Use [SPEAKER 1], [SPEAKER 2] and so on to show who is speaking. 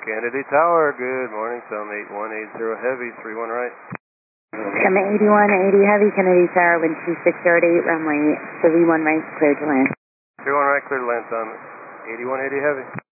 [SPEAKER 1] Kennedy Tower, good morning, Summit 8180 Heavy, 31 right.
[SPEAKER 2] Summit 8180 Heavy, Kennedy Tower, wind 2608, runway 31 right, clear to land.
[SPEAKER 1] 31 right, clear to land, Summit 8180 Heavy.